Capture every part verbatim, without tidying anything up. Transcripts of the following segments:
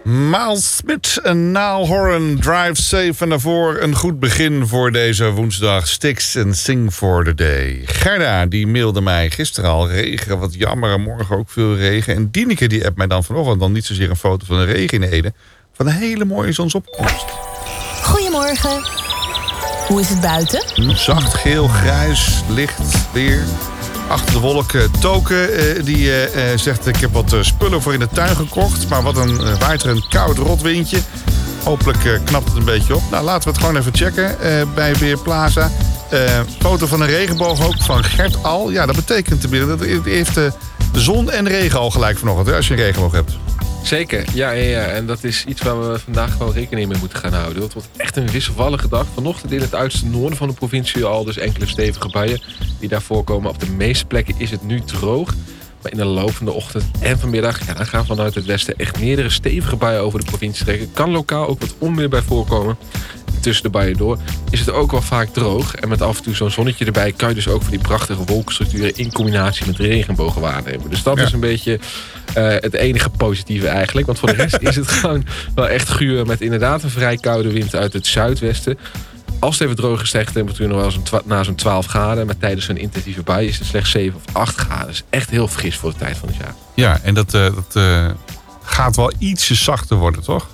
Miles Smith en Niall Horan, Drive Safe. En daarvoor een goed begin voor deze woensdag. Styx en Sing for the Day. Gerda, die mailde mij gisteren al. Regen, wat jammer. En morgen ook veel regen. En Dieneke, die appt mij dan vanochtend dan niet zozeer een foto van de regen in Ede. Van een hele mooie zonsopkomst. Goedemorgen. Hoe is het buiten? Zacht, geel, grijs, licht, weer. Achter de wolken. Token uh, die uh, uh, zegt... ik heb wat uh, spullen voor in de tuin gekocht. Maar wat een uh, waait er een koud rotwindje. Hopelijk uh, knapt het een beetje op. Nou, laten we het gewoon even checken uh, bij Weerplaza. Uh, foto van een regenboog ook van Gert Al. Ja, dat betekent tenminste... dat heeft uh, zon en regen al gelijk vanochtend. Hè, als je een regenboog hebt. Zeker, ja, ja, ja. En dat is iets waar we vandaag gewoon rekening mee moeten gaan houden. Het wordt echt een wisselvallige dag. Vanochtend in het uiterste noorden van de provincie al dus enkele stevige buien die daar voorkomen. Op de meeste plekken is het nu droog. Maar in de loop van de ochtend en vanmiddag, ja, dan gaan vanuit het westen echt meerdere stevige buien over de provincie trekken. Kan lokaal ook wat onweer bij voorkomen. Tussen de buien door is het ook wel vaak droog. En met af en toe zo'n zonnetje erbij kan je dus ook voor die prachtige wolkenstructuren in combinatie met regenbogen waarnemen. Dus dat ja. is een beetje uh, het enige positieve eigenlijk. Want voor de rest is het gewoon wel echt guur met inderdaad een vrij koude wind uit het zuidwesten. Als het even droog is, stijgt de temperatuur nog wel eens twa- naar zo'n twaalf graden. Maar tijdens een intensieve bui is het slechts zeven of acht graden. Dus echt heel fris voor de tijd van het jaar. Ja, en dat, uh, dat uh, gaat wel ietsje zachter worden, toch?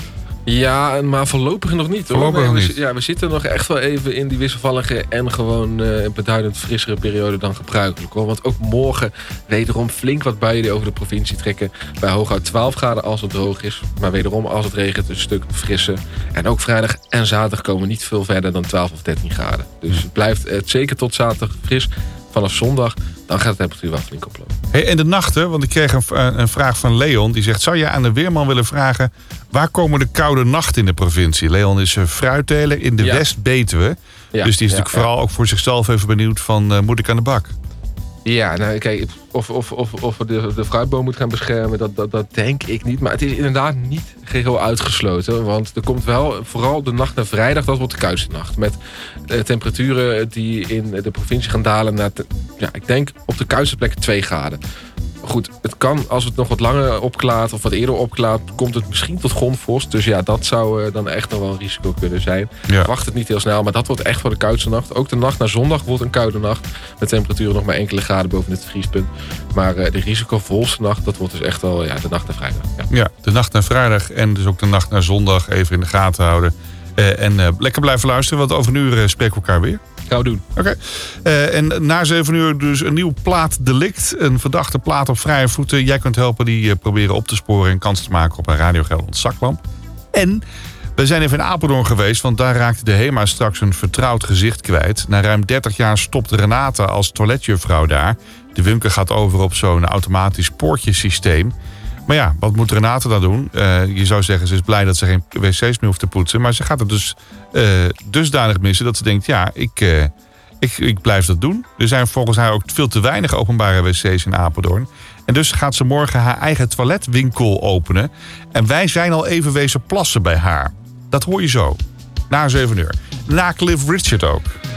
Ja, maar voorlopig nog niet. Hoor. Voorlopig nee, niet. We, ja, we zitten nog echt wel even in die wisselvallige en gewoon uh, beduidend frissere periode dan gebruikelijk. Hoor. Want ook morgen wederom flink wat buien die over de provincie trekken. Bij hooguit twaalf graden als het droog is. Maar wederom als het regent een stuk frisser. En ook vrijdag en zaterdag komen we niet veel verder dan twaalf of dertien graden. Dus het blijft uh, zeker tot zaterdag fris. Vanaf zondag, dan gaat de temperatuur wel flink oplopen. Hey, en de nachten, want ik kreeg een, een vraag van Leon. Die zegt, zou je aan de weerman willen vragen... waar komen de koude nachten in de provincie? Leon is een fruitteler in de ja. West-Betuwe. Ja, dus die is ja, natuurlijk ja. vooral ook voor zichzelf even benieuwd van... Uh, moet ik aan de bak? Ja, nou kijk, of, of, of, of we de, de fruitboom moet gaan beschermen, dat, dat, dat denk ik niet. Maar het is inderdaad niet geheel uitgesloten. Want er komt wel, vooral de nacht naar vrijdag, dat wordt de koudste nacht. Met uh, temperaturen die in de provincie gaan dalen naar, te, ja, ik denk op de koudste plekken twee graden. Goed, het kan, als het nog wat langer opklaart of wat eerder opklaart, komt het misschien tot grondvorst. Dus ja, dat zou uh, dan echt nog wel een risico kunnen zijn. Ja. Wacht het niet heel snel, maar dat wordt echt voor de koudste nacht. Ook de nacht naar zondag wordt een koude nacht. Met temperaturen nog maar enkele graden boven het vriespunt. Maar uh, de risicovolste nacht, dat wordt dus echt wel ja, de nacht naar vrijdag. Ja. ja, de nacht naar vrijdag en dus ook de nacht naar zondag even in de gaten houden. Uh, en uh, lekker blijven luisteren, want over een uur uh, spreken we elkaar weer. Gaan we doen. Oké. Okay. Uh, en na zeven uur dus een nieuw plaatdelict. Een verdachte plaat op vrije voeten. Jij kunt helpen die uh, proberen op te sporen en kans te maken op een Radio Gelderland zaklamp. En we zijn even in Apeldoorn geweest, want daar raakte de HEMA straks een vertrouwd gezicht kwijt. Na ruim dertig jaar stopt Renate als toiletjuffrouw daar. De winkel gaat over op zo'n automatisch poortjesysteem. Maar ja, wat moet Renate dan doen? Uh, je zou zeggen, ze is blij dat ze geen wc's meer hoeft te poetsen. Maar ze gaat het dus uh, dusdanig missen dat ze denkt... ja, ik, uh, ik, ik blijf dat doen. Er zijn volgens haar ook veel te weinig openbare wc's in Apeldoorn. En dus gaat ze morgen haar eigen toiletwinkel openen. En wij zijn al even wezen plassen bij haar. Dat hoor je zo. Na zeven uur. Na Cliff Richard ook.